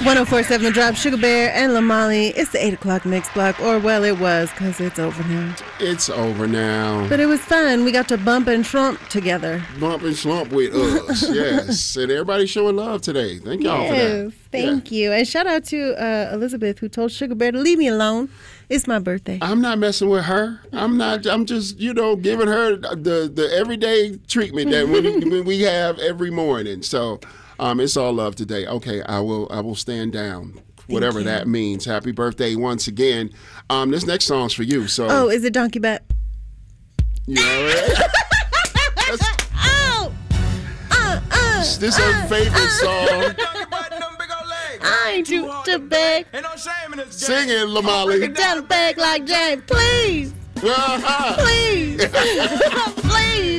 1047 The Drop, Sugar Bear and Lamali. It's the 8 o'clock mix block, or well, it was, because it's over now. It's over now. But it was fun. We got to bump and slump together. Bump and slump with us, yes. And everybody showing love today. Thank y'all for that. Thank you. And shout out to Elizabeth, who told Sugar Bear to leave me alone. It's my birthday. I'm not messing with her. I'm just, giving her the everyday treatment that we have every morning. So it's all love today. Okay, I will stand down. Whatever that means. Happy birthday once again. This next song's for you. So. Oh, is it Donkey Bat? You know what? This is her favorite song. I ain't too to beg. Sing it, Lamali. Down the bag like James, please. Uh-huh. Please. Please.